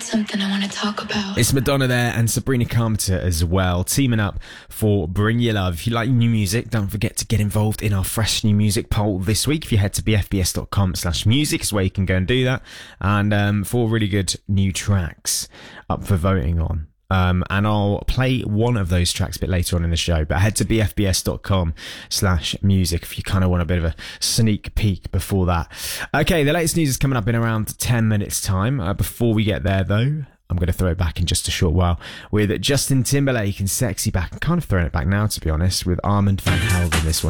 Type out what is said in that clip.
something I want to talk about. It's Madonna there and Sabrina Carpenter as well, teaming up for Bring Your Love. If you like new music, don't forget to get involved in our fresh new music poll this week. If you head to bfbs.com/music is where you can go and do that. And 4 really good new tracks up for voting on. And I'll play one of those tracks a bit later on in the show, but head to bfbs.com/music if you kind of want a bit of a sneak peek before that. Okay, the latest news is coming up in around 10 minutes time. Before we get there though, I'm going to throw it back in just a short while with Justin Timberlake and Sexy Back. I'm kind of throwing it back now, to be honest, with Armand Van Helden, this one.